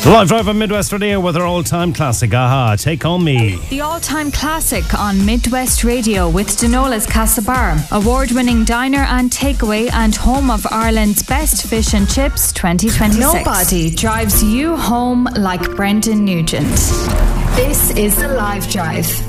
Live drive on Midwest Radio with our all-time classic, Aha, Take On Me. The all-time classic on Midwest Radio with Denola's Castlebar, award-winning diner and takeaway and home of Ireland's best fish and chips 2026. Nobody drives you home like Brendan Nugent. This is the Live Drive.